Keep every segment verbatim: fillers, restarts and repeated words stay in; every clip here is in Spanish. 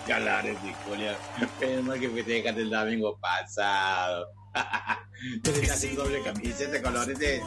Colorete, Julián. Pero mal que festejaste el domingo pasado. Tienes así doble camiseta, Colorete.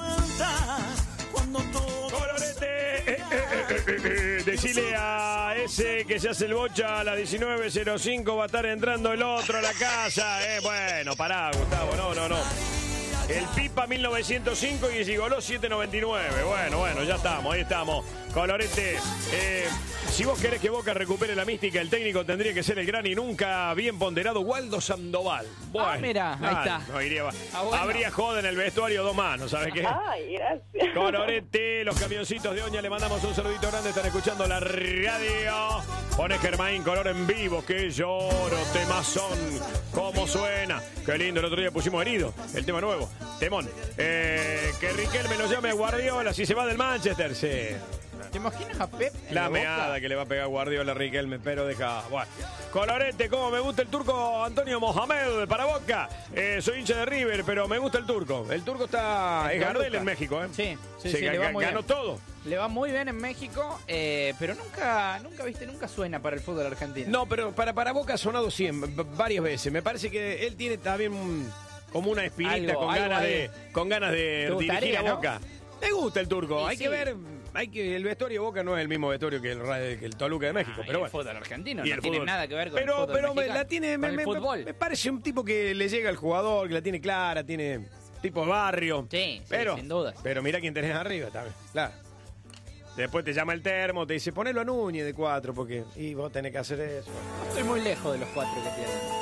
Colorete, eh, eh, eh, eh, eh, decile a ese que se hace el bocha a las diecinueve cero cinco, va a estar entrando el otro a la casa. Eh, bueno, pará, Gustavo, no, no, no. El Pipa mil novecientos cinco y el Gigoló siete noventa y nueve. Bueno, bueno, ya estamos, ahí estamos. Colorete, eh, si vos querés que Boca recupere la mística, el técnico tendría que ser el gran y nunca bien ponderado Waldo Sandoval. Bueno, ah, mira, ahí está. No, iría, ah, bueno. Habría joda en el vestuario dos manos, ¿sabes qué? Ay, gracias. Colorete, los camioncitos de Oña, le mandamos un saludito grande, están escuchando la radio. Pone Germain Color en vivo, que lloro, temazón, cómo suena. Qué lindo, el otro día pusimos Herido, el tema nuevo, temón. Eh, que Riquelme lo llame a Guardiola si se va del Manchester, sí. ¿Te imaginas a Pep? La meada que le va a pegar Guardiola a Riquelme, pero deja. Bueno. Colorete, como me gusta el turco Antonio Mohamed para Boca. Eh, soy hincha de River, pero me gusta el turco. El turco está. Es Gardel en México, ¿eh? Sí, sí, Se sí, ga- le va ga- muy ganó bien. todo. Le va muy bien en México, eh, pero nunca, nunca, viste, nunca suena para el fútbol argentino. No, pero para, para Boca ha sonado siempre, varias veces. Me parece que él tiene también un- como una espinita Algo, con, algo ganas ahí. de, con ganas de ¿Te gustaría, dirigir a no? Boca. Me gusta el turco. Y hay sí. que ver. Hay que el vestuario de Boca no es el mismo vestuario que el, Ra- que el Toluca de México, Ah, pero y bueno. el fútbol argentino Y no el tiene fútbol. nada que ver con pero, el fútbol pero me, mexicano. la tiene, Con me, el me- fútbol. me parece un tipo que le llega al jugador, que la tiene clara, tiene tipo de barrio. Sí, sí, pero, sin duda. Pero mira quién tenés arriba también, claro. Después te llama el termo, te dice ponelo a Núñez de cuatro, porque y vos tenés que hacer eso. Estoy muy lejos de los cuatro que tienen.